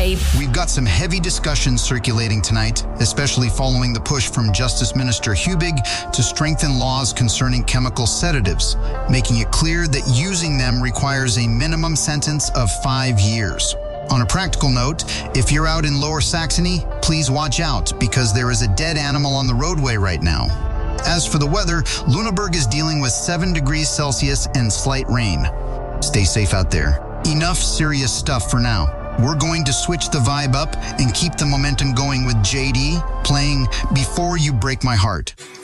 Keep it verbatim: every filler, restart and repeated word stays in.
vibe. We've got some heavy discussions circulating tonight, especially following the push from Justice Minister Hubig to strengthen laws concerning chemical sedatives, making it clear that using them requires a minimum sentence of five years. On a practical note, if you're out in Lower Saxony, please watch out because there is a dead animal on the roadway right now. As for the weather, Lüneburg is dealing with seven degrees Celsius and slight rain. Stay safe out there. Enough serious stuff for now. We're going to switch the vibe up and keep the momentum going with J D playing Before You Break My Heart.